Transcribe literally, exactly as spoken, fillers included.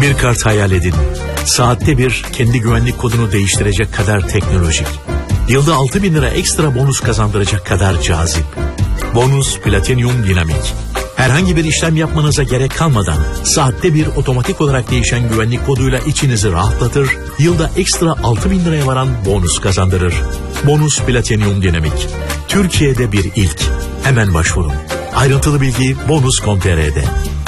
Bir kart hayal edin. Saatte bir kendi güvenlik kodunu değiştirecek kadar teknolojik. Yılda altı bin lira ekstra bonus kazandıracak kadar cazip. Bonus Platinum Dinamik. Herhangi bir işlem yapmanıza gerek kalmadan saatte bir otomatik olarak değişen güvenlik koduyla içinizi rahatlatır, yılda ekstra altı bin liraya varan bonus kazandırır. Bonus Platinum Dinamik. Türkiye'de bir ilk. Hemen başvurun. Ayrıntılı bilgi bonus nokta com nokta tr'de.